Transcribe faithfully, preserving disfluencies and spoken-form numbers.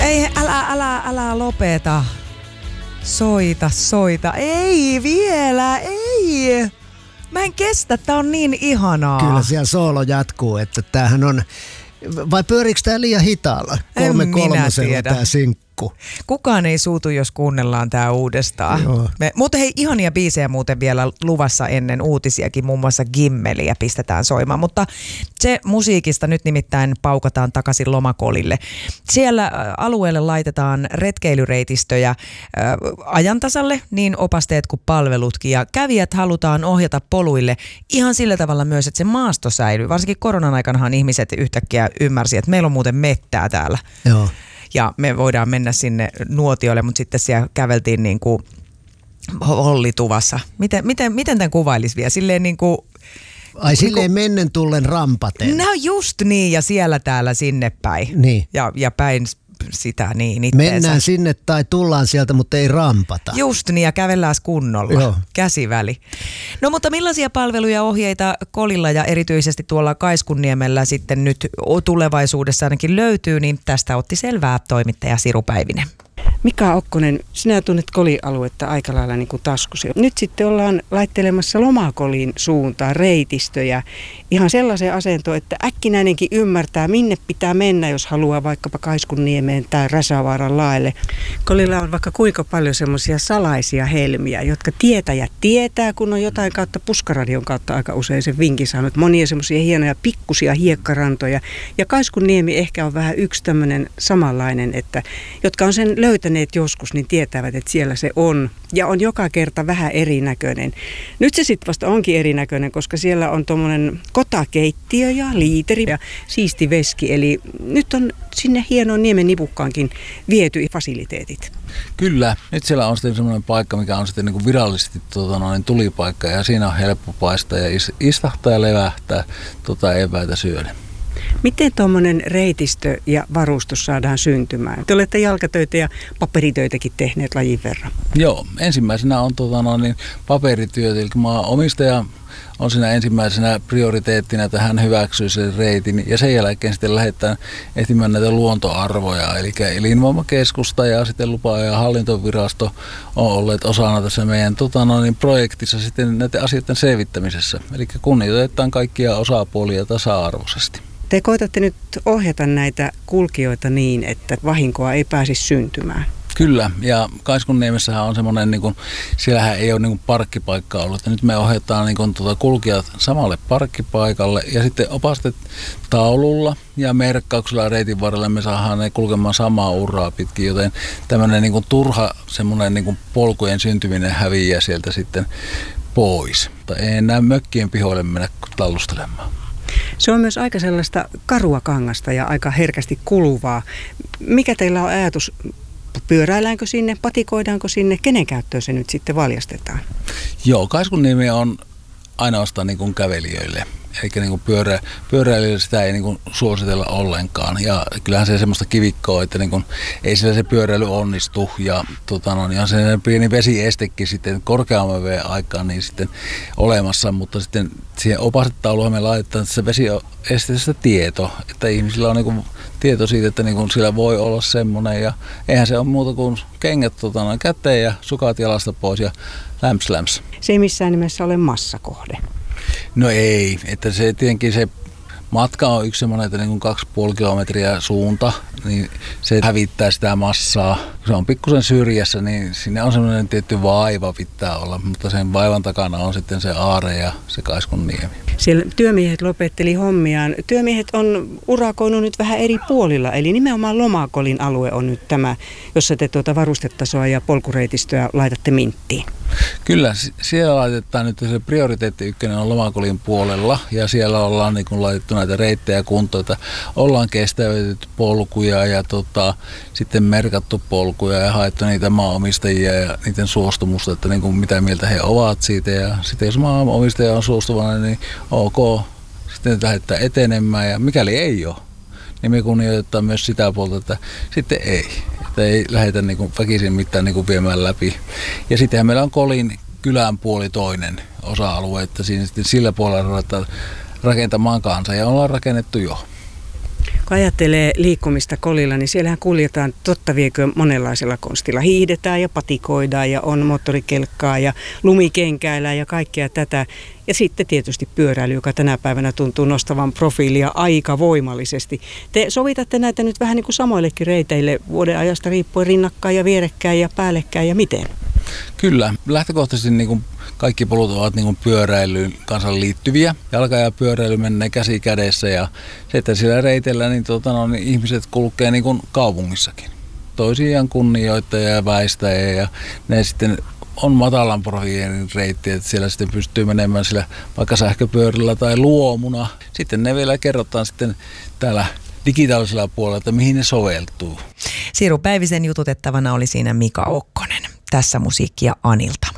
Ei, älä, älä, älä lopeta. Soita, soita. Ei vielä, ei. Mä en kestä, tää on niin ihanaa. Kyllä siellä soolo jatkuu, että tämähän on, vai pyöriikö tää liian hitaalla? Kolme kolmosella tää sinkku. Kukaan ei suutu, jos kuunnellaan tää uudestaan. Me, mutta hei, ihania biisejä muuten vielä luvassa ennen uutisiakin, muun muassa Gimmeliä pistetään soimaan. Mutta se musiikista nyt nimittäin paukataan takaisin Lomakolille. Siellä alueelle laitetaan retkeilyreitistöjä äh, ajantasalle, niin opasteet kuin palvelutkin. Ja kävijät halutaan ohjata poluille ihan sillä tavalla myös, että se maasto säilyy. Varsinkin koronan aikanahan ihmiset yhtäkkiä ymmärsi, että meillä on muuten mettää täällä. Joo. Ja me voidaan mennä sinne nuotiolle, mutta sitten siellä käveltiin niin kuin hollituvassa. Miten, miten, miten tämän kuvailisi vielä? Silleen niin kuin... Ai niin silleen kuin, mennen tullen rampaten. No just niin, ja siellä täällä sinne päin. Niin. Ja, ja päin sitä niin itteensä. Mennään sinne tai tullaan sieltä, mutta ei rampata. Just niin, ja kävellään kunnolla. Joo. Käsiväli. No mutta millaisia palveluja ja ohjeita Kolilla ja erityisesti tuolla Kaiskunniemellä sitten nyt tulevaisuudessa ainakin löytyy, niin tästä otti selvää toimittaja Siru Päivinen. Mika Okkonen, sinä tunnet Koli-aluetta aika lailla niin kuin taskusi. Nyt sitten ollaan laittelemassa Lomakolin suuntaan reitistöjä ihan sellaiseen asentoon, että äkkinäinenkin ymmärtää, minne pitää mennä, jos haluaa vaikkapa Kaiskunniemeen tai Räsävaaran laelle. Kolilla on vaikka kuinka paljon semmoisia salaisia helmiä, jotka tietäjät tietää, kun on jotain kautta Puskaradion kautta aika usein sen vinkin saanut. Monia semmoisia hienoja pikkusia hiekkarantoja. Ja Kaiskunniemi ehkä on vähän yksi tämmöinen samanlainen, että jotka on sen löytäneet joskus, niin tietävät, että siellä se on. Ja on joka kerta vähän erinäköinen. Nyt se sitten vasta onkin erinäköinen, koska siellä on tuommoinen kotakeittiö ja liiteri ja siisti veski. Eli nyt on sinne hienoon niemen nipukkaankin viety fasiliteetit. Kyllä. Nyt siellä on sitten semmoinen paikka, mikä on sitten niin kuin virallisesti tuota, noin tulipaikka. Ja siinä on helppo paistaa ja istahtaa ja levähtää tuota eväitä syödä. Miten tuommoinen reitistö ja varustus saadaan syntymään? Te olette jalkatöitä ja paperitöitäkin tehneet lajin verran. Joo, ensimmäisenä on tuota, no, niin paperityöt, eli maanomistaja on siinä ensimmäisenä prioriteettina, että hän hyväksyy sen reitin ja sen jälkeen sitten lähdetään etsimään näitä luontoarvoja, eli elinvoimakeskusta ja sitten lupa- ja hallintovirasto on olleet osana tässä meidän tota, no, niin projektissa sitten näiden asioiden selvittämisessä, eli kunnioitetaan kaikkia osapuolia tasa-arvoisesti. Te koetatte nyt ohjata näitä kulkijoita niin, että vahinkoa ei pääsisi syntymään. Kyllä, ja Kaiskunniemessähän on semmoinen, niin kuin, siellähän ei ole niin kuin parkkipaikkaa ollut, että nyt me ohjataan niin kuin, tuota, kulkijat samalle parkkipaikalle ja sitten opastet taululla ja merkkauksella reitin varrella me saadaan ne kulkemaan samaa uraa pitkin, joten tämmöinen niin kuin, turha semmoinen niin kuin polkujen syntyminen häviää sieltä sitten pois. Mutta ei enää mökkien pihoille mennä tallustelemaan. Se on myös aika sellaista karua kangasta ja aika herkästi kuluvaa. Mikä teillä on ajatus? Pyöräilläänkö sinne, patikoidaanko sinne, kenen käyttöön se nyt sitten valjastetaan? Joo, Kaiskunniemi on ainoastaan niin kuin kävelijöille. Eli niin kuin pyörä, pyöräilijöille sitä ei niin kuin suositella ollenkaan. Ja kyllähän se semmoista kivikkoa, että niin kuin ei sillä se pyöräily onnistu. Ja tota, no, niin on se pieni vesiestekin sitten korkeamman veden aikaan niin sitten olemassa. Mutta sitten siihen opastetauluun me laitetaan se vesiesteestä tieto, että ihmisillä on niin kuin tieto siitä, että niin kuin sillä voi olla semmoinen. Ja eihän se ole muuta kuin kengät tota, no, käteen ja sukat jalasta pois ja läms läms. Se ei missään nimessä ole massakohde. No ei, että se tietenkin se matka on yksi semmoinen, että niin kuin kaksi puoli kilometriä suunta, niin se hävittää sitä massaa. Kun se on pikkusen syrjässä, niin siinä on semmoinen tietty vaiva pitää olla, mutta sen vaivan takana on sitten se aare ja se Kaiskunniemi. Siellä työmiehet lopetteli hommiaan. Työmiehet on urakoinut nyt vähän eri puolilla, eli nimenomaan Lomakolin alue on nyt tämä, jossa te tuota varustetasoa ja polkureitistöä laitatte minttiin. Kyllä, siellä laitetaan nyt se prioriteetti ykkönen on Lomakolin puolella ja siellä ollaan niin kuin laitettu näitä reittejä kuntoon, että ollaan kestävytetty polkuja ja tota, sitten merkattu polkuja ja haettu niitä maanomistajia ja niiden suostumusta, että niin kuin mitä mieltä he ovat siitä ja sitten jos maanomistaja on suostuvana, niin ok, sitten lähdetään etenemään ja mikäli ei ole, niin me kunnioitetaan myös sitä puolta, että sitten ei. Että ei lähdetä niin kuin väkisin mitään niin kuin viemään läpi. Ja sittenhän meillä on Kolin kylän puoli toinen osa-alue, että siinä sitten sillä puolella ruvetaan rakentamaan kanssa ja ollaan rakennettu jo. Kun ajattelee liikkumista kolilla, niin siellähän kuljetaan totta viekö monenlaisella konstilla. Hiihdetään ja patikoidaan ja on moottorikelkkaa ja lumikenkäillään ja kaikkea tätä. Ja sitten tietysti pyöräily, joka tänä päivänä tuntuu nostavan profiilia aika voimallisesti. Te sovitatte näitä nyt vähän niin kuin samoillekin reiteille vuoden ajasta riippuen rinnakkain ja vierekkäin ja päällekkäin ja miten? Kyllä. Lähtökohtaisesti niin kuin kaikki polut ovat niin kuin pyöräilyyn kanssa liittyviä. Jalka- ja pyöräily menee käsi kädessä ja se, että siellä reiteillä niin, tota, no, niin ihmiset kulkee niin kuin kaupungissakin. Toisiaan kunnioittajia ja väistäjiä ja ne sitten on matalan profiilin reitti, että siellä sitten pystyy menemään sillä vaikka sähköpyörillä tai luomuna. Sitten ne vielä kerrotaan sitten täällä digitaalisella puolella, että mihin ne soveltuu. Siru Päivisen jututettavana oli siinä Mika Okkonen. Tässä musiikkia Anilta.